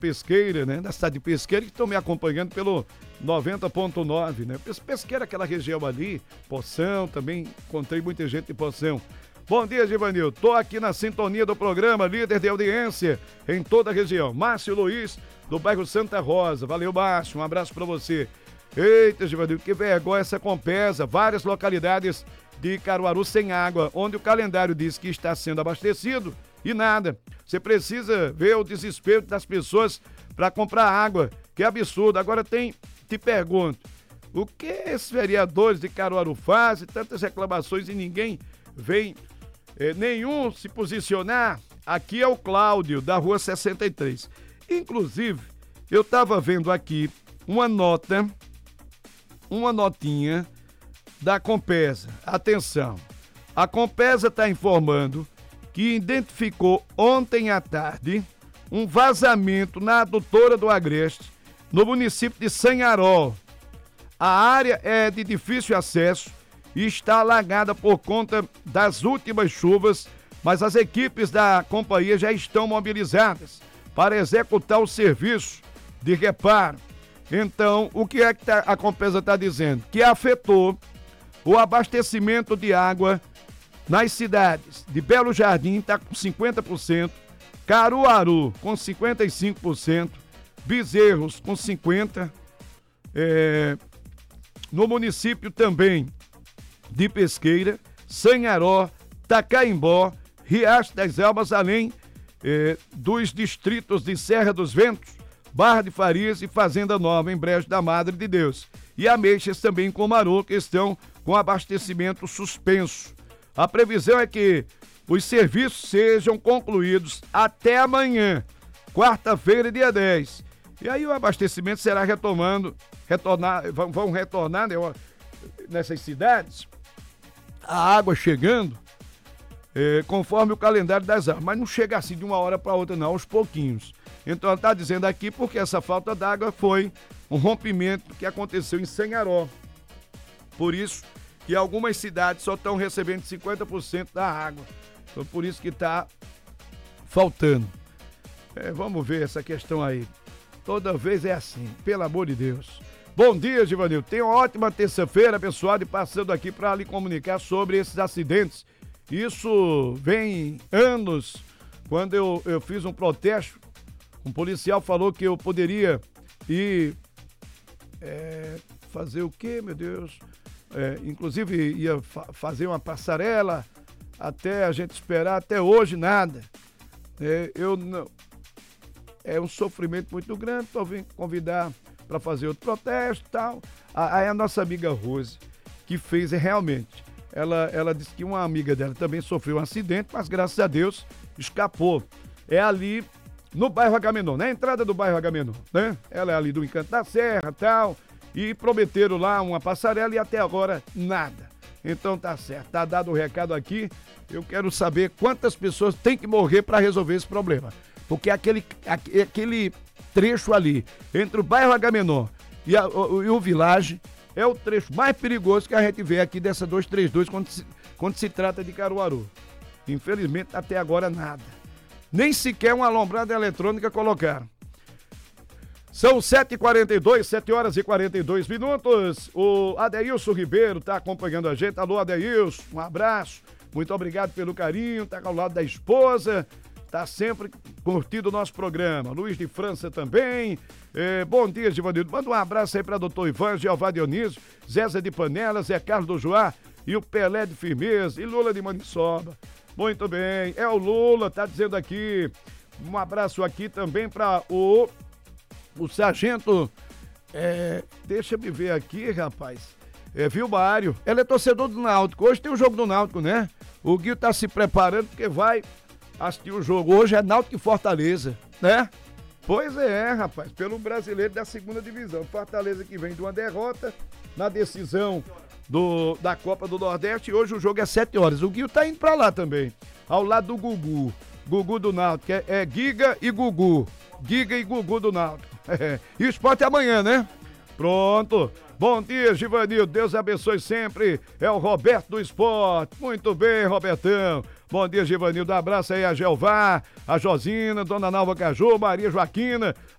Pesqueira, né? Da cidade de Pesqueira, que estão me acompanhando pelo 90.9, né? Pesqueira, aquela região ali, Poção, também encontrei muita gente de Poção. Bom dia, Givanildo. Tô aqui na sintonia do programa, líder de audiência em toda a região. Márcio Luiz, do bairro Santa Rosa. Valeu, Márcio. Um abraço pra você. Eita, Givanildo, que vergonha essa Compesa. Várias localidades de Caruaru sem água, onde o calendário diz que está sendo abastecido e nada. Você precisa ver o desespero das pessoas para comprar água. Que absurdo. Agora te pergunto, o que esses vereadores de Caruaru fazem? Tantas reclamações e ninguém vem, nenhum se posicionar. Aqui é o Cláudio, da rua 63. Inclusive, eu estava vendo aqui uma notinha da Compesa. Atenção, a Compesa está informando que identificou ontem à tarde um vazamento na adutora do Agreste, no município de Sanharol. A área é de difícil acesso e está alagada por conta das últimas chuvas, mas as equipes da companhia já estão mobilizadas para executar o serviço de reparo. Então, o que é que a Compesa está dizendo? Que afetou o abastecimento de água nas cidades de Belo Jardim, está com 50%, Caruaru com 55%, Bezerros com 50%, no município também de Pesqueira, Sanharó, Tacaimbó, Riacho das Almas, além dos distritos de Serra dos Ventos, Barra de Farias e Fazenda Nova, em Brejo da Madre de Deus. E Ameixas também em Comaru, que estão com abastecimento suspenso. A previsão é que os serviços sejam concluídos até amanhã, quarta-feira, dia 10. E aí o abastecimento será vão retornar, né, nessas cidades, a água chegando, conforme o calendário das águas. Mas não chega assim de uma hora para outra, não, aos pouquinhos. Então ela está dizendo aqui porque essa falta d'água foi um rompimento que aconteceu em Sanharó. Por isso que algumas cidades só estão recebendo 50% da água. Então por isso que está faltando. Vamos ver essa questão aí. Toda vez é assim, pelo amor de Deus. Bom dia, Givanildo. Tenha uma ótima terça-feira, abençoada, e passando aqui para lhe comunicar sobre esses acidentes. Isso vem anos. Quando eu fiz um protesto, um policial falou que eu poderia ir fazer o quê, meu Deus? Inclusive ia fazer uma passarela até a gente esperar, até hoje nada. É um sofrimento muito grande, estou vindo convidar para fazer outro protesto e tal. Aí a nossa amiga Rose, que fez realmente, ela disse que uma amiga dela também sofreu um acidente, mas graças a Deus escapou. É ali no bairro Agamenon, na entrada do bairro Agamenon, né? Ela é ali do Encanto da Serra e tal, e prometeram lá uma passarela e até agora nada. Então tá certo, tá dado o recado aqui. Eu quero saber quantas pessoas têm que morrer para resolver esse problema. Porque aquele trecho ali, entre o bairro Agamenon e o Village, é o trecho mais perigoso que a gente vê aqui dessa 232 quando se trata de Caruaru. Infelizmente, até agora nada. Nem sequer uma alombrada eletrônica colocaram. São 7h42, 7 horas e 42 minutos. O Adeilson Ribeiro está acompanhando a gente. Alô, Adeilson, um abraço. Muito obrigado pelo carinho. Está ao lado da esposa. Está sempre curtindo o nosso programa. Luiz de França também. Bom dia, Givanildo. Manda um abraço aí para doutor Ivan, Jeová Dionísio, Zézé de Panelas, Zé Carlos do Joá e o Pelé de Firmeza e Lula de Maniçoba. Muito bem. É o Lula, tá dizendo aqui. Um abraço aqui também para o sargento. Deixa eu ver aqui, rapaz. Vilmário. Ele é torcedor do Náutico. Hoje tem o jogo do Náutico, né? O Guio tá se preparando porque vai assistir o jogo. Hoje é Náutico e Fortaleza, né? Pois é, rapaz, pelo brasileiro da segunda divisão. Fortaleza que vem de uma derrota na decisão da Copa do Nordeste. E hoje o jogo é 7 horas. O Guio tá indo pra lá também, ao lado do Gugu. Gugu do Náutico, é Giga e Gugu. Giga e Gugu do Náutico. E o esporte é amanhã, né? Pronto. Bom dia, Givanildo. Deus abençoe sempre. É o Roberto do Esporte. Muito bem, Robertão. Bom dia, Givanildo. Um abraço aí a Jeová, a Josina, Dona Nalva Caju, Maria Joaquina,